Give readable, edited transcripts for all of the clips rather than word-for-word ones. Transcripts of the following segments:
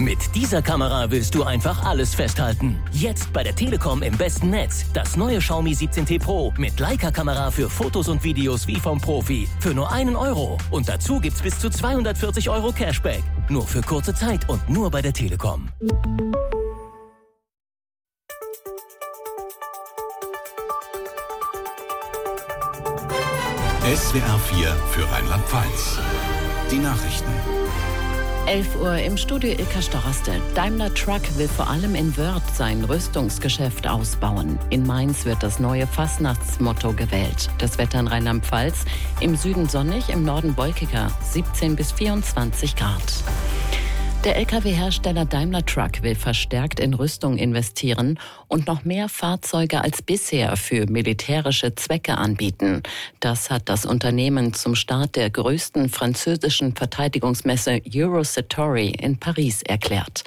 Mit dieser Kamera willst du einfach alles festhalten. Jetzt bei der Telekom im besten Netz. Das neue Xiaomi 17T Pro mit Leica-Kamera für Fotos und Videos wie vom Profi. Für nur 1 Euro. Und dazu gibt's bis zu 240 Euro Cashback. Nur für kurze Zeit und nur bei der Telekom. SWR 4 für Rheinland-Pfalz. Die Nachrichten. 11 Uhr im Studio Ilka Storraste. Daimler Truck will vor allem in Wörth sein Rüstungsgeschäft ausbauen. In Mainz wird das neue Fastnachtsmotto gewählt. Das Wetter in Rheinland-Pfalz: im Süden sonnig, im Norden wolkiger, 17 bis 24 Grad. Der Lkw-Hersteller Daimler Truck will verstärkt in Rüstung investieren und noch mehr Fahrzeuge als bisher für militärische Zwecke anbieten. Das hat das Unternehmen zum Start der größten französischen Verteidigungsmesse Eurosatory in Paris erklärt.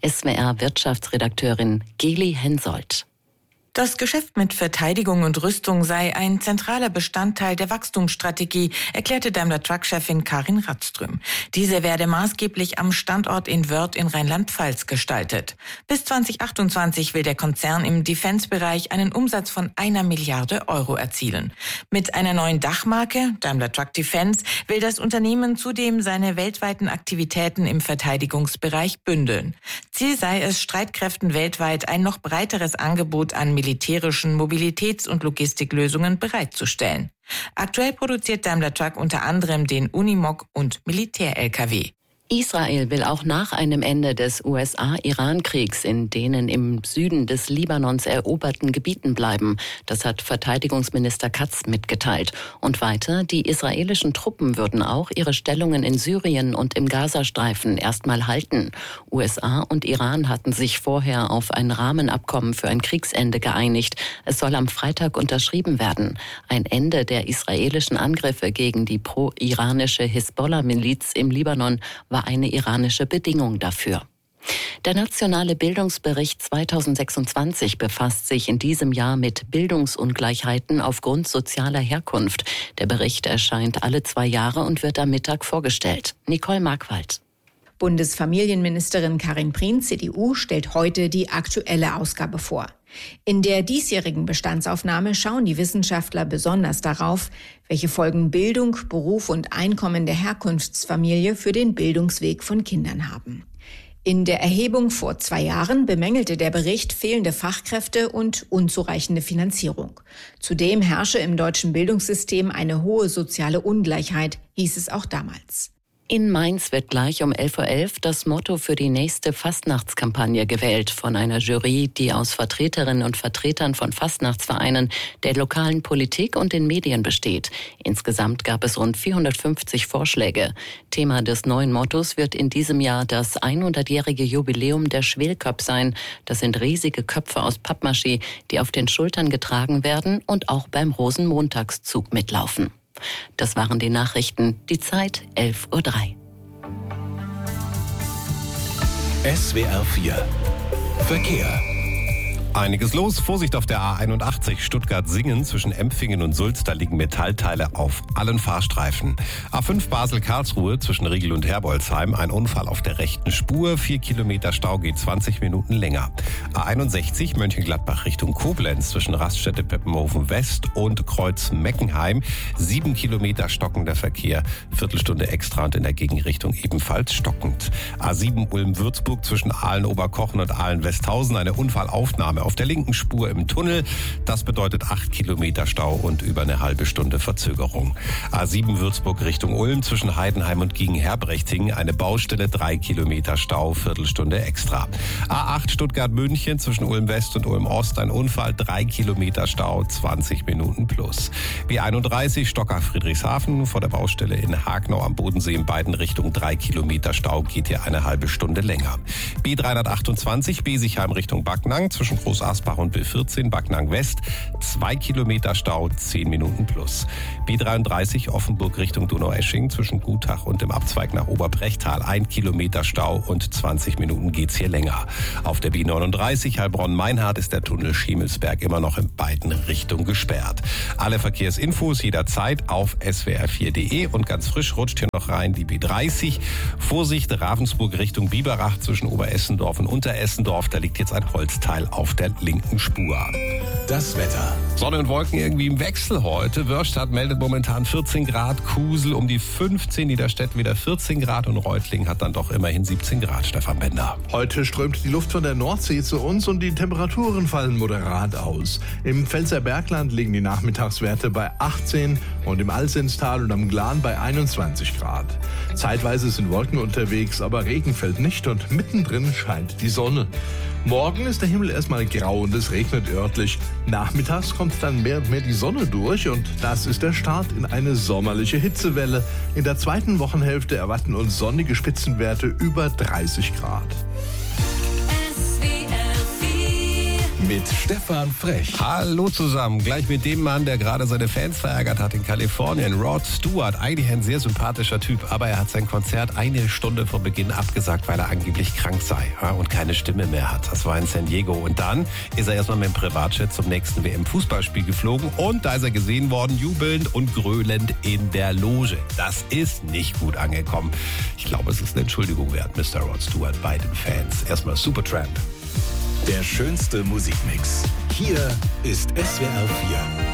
SWR-Wirtschaftsredakteurin Geli Hensoldt. Das Geschäft mit Verteidigung und Rüstung sei ein zentraler Bestandteil der Wachstumsstrategie, erklärte Daimler-Truck-Chefin Karin Rathström. Diese werde maßgeblich am Standort in Wörth in Rheinland-Pfalz gestaltet. Bis 2028 will der Konzern im Defense-Bereich einen Umsatz von 1 Milliarde Euro erzielen. Mit einer neuen Dachmarke, Daimler Truck Defense, will das Unternehmen zudem seine weltweiten Aktivitäten im Verteidigungsbereich bündeln. Ziel sei es, Streitkräften weltweit ein noch breiteres Angebot an militärischen Mobilitäts- und Logistiklösungen bereitzustellen. Aktuell produziert Daimler Truck unter anderem den Unimog und Militär-Lkw. Israel will auch nach einem Ende des USA-Iran-Kriegs in den im Süden des Libanons eroberten Gebieten bleiben. Das hat Verteidigungsminister Katz mitgeteilt. Und weiter, die israelischen Truppen würden auch ihre Stellungen in Syrien und im Gazastreifen erstmal halten. USA und Iran hatten sich vorher auf ein Rahmenabkommen für ein Kriegsende geeinigt. Es soll am Freitag unterschrieben werden. Ein Ende der israelischen Angriffe gegen die pro-iranische Hisbollah-Miliz im Libanon war eine iranische Bedingung dafür. Der nationale Bildungsbericht 2026 befasst sich in diesem Jahr mit Bildungsungleichheiten aufgrund sozialer Herkunft. Der Bericht erscheint alle 2 Jahre und wird am Mittag vorgestellt. Nicole Markwald. Bundesfamilienministerin Karin Prien, CDU, stellt heute die aktuelle Ausgabe vor. In der diesjährigen Bestandsaufnahme schauen die Wissenschaftler besonders darauf, welche Folgen Bildung, Beruf und Einkommen der Herkunftsfamilie für den Bildungsweg von Kindern haben. In der Erhebung vor 2 Jahren bemängelte der Bericht fehlende Fachkräfte und unzureichende Finanzierung. Zudem herrsche im deutschen Bildungssystem eine hohe soziale Ungleichheit, hieß es auch damals. In Mainz wird gleich um 11.11 Uhr das Motto für die nächste Fastnachtskampagne gewählt von einer Jury, die aus Vertreterinnen und Vertretern von Fastnachtsvereinen, der lokalen Politik und den Medien besteht. Insgesamt gab es rund 450 Vorschläge. Thema des neuen Mottos wird in diesem Jahr das 100-jährige Jubiläum der Schwelköpp sein. Das sind riesige Köpfe aus Pappmaché, die auf den Schultern getragen werden und auch beim Rosenmontagszug mitlaufen. Das waren die Nachrichten. Die Zeit 11.03 Uhr. SWR 4 Verkehr. Einiges los. Vorsicht auf der A81 Stuttgart-Singen zwischen Empfingen und Sulz. Da liegen Metallteile auf allen Fahrstreifen. A5 Basel-Karlsruhe zwischen Riegel und Herbolzheim. Ein Unfall auf der rechten Spur. 4 Kilometer Stau geht 20 Minuten länger. A61 Mönchengladbach Richtung Koblenz zwischen Raststätte-Peppenhofen West und Kreuz-Meckenheim. 7 Kilometer stockender Verkehr. Viertelstunde extra und in der Gegenrichtung ebenfalls stockend. A7 Ulm-Würzburg zwischen Aalen-Oberkochen und Aalen-Westhausen. Eine Unfallaufnahme auf der linken Spur im Tunnel. Das bedeutet 8 Kilometer Stau und über eine halbe Stunde Verzögerung. A7 Würzburg Richtung Ulm zwischen Heidenheim und Gegen-Herbrechtingen. Eine Baustelle, 3 Kilometer Stau, Viertelstunde extra. A8 Stuttgart-München zwischen Ulm West und Ulm Ost. Ein Unfall, 3 Kilometer Stau, 20 Minuten plus. B31 Stockach-Friedrichshafen vor der Baustelle in Hagnau am Bodensee in beiden Richtungen. 3 Kilometer Stau, geht hier eine halbe Stunde länger. B328 Besigheim Richtung Backnang zwischen Großasbach und B14 Backnang West 2 Kilometer Stau, 10 Minuten plus. B33 Offenburg Richtung Donaueschingen zwischen Gutach und dem Abzweig nach Oberbrechtal 1 Kilometer Stau und 20 Minuten geht's hier länger. Auf der B39 Heilbronn-Meinhardt ist der Tunnel Schemelsberg immer noch in beiden Richtungen gesperrt. Alle Verkehrsinfos jederzeit auf swr4.de und ganz frisch rutscht hier noch rein die B30. Vorsicht, Ravensburg Richtung Biberach zwischen Oberessendorf und Unteressendorf. Da liegt jetzt ein Holzteil auf der linken Spur. Das Wetter. Sonne und Wolken irgendwie im Wechsel heute. Wörstadt meldet momentan 14 Grad, Kusel um die 15, Niederstedt wieder 14 Grad und Reutlingen hat dann doch immerhin 17 Grad, Stefan Bender. Heute strömt die Luft von der Nordsee zu uns und die Temperaturen fallen moderat aus. Im Pfälzer Bergland liegen die Nachmittagswerte bei 18 und im Alsenstal und am Glan bei 21 Grad. Zeitweise sind Wolken unterwegs, aber Regen fällt nicht und mittendrin scheint die Sonne. Morgen ist der Himmel erstmal grau und es regnet örtlich. Nachmittags kommt dann mehr und mehr die Sonne durch und das ist der Start in eine sommerliche Hitzewelle. In der zweiten Wochenhälfte erwarten uns sonnige Spitzenwerte über 30 Grad. Mit Stefan Frech. Hallo zusammen, gleich mit dem Mann, der gerade seine Fans verärgert hat in Kalifornien. Rod Stewart, eigentlich ein sehr sympathischer Typ, aber er hat sein Konzert 1 Stunde vor Beginn abgesagt, weil er angeblich krank sei und keine Stimme mehr hat. Das war in San Diego. Und dann ist er erstmal mit dem Privatjet zum nächsten WM-Fußballspiel geflogen und da ist er gesehen worden, jubelnd und gröhlend in der Loge. Das ist nicht gut angekommen. Ich glaube, es ist eine Entschuldigung wert, Mr. Rod Stewart, bei den Fans. Erstmal Supertramp. Der schönste Musikmix. Hier ist SWR 4.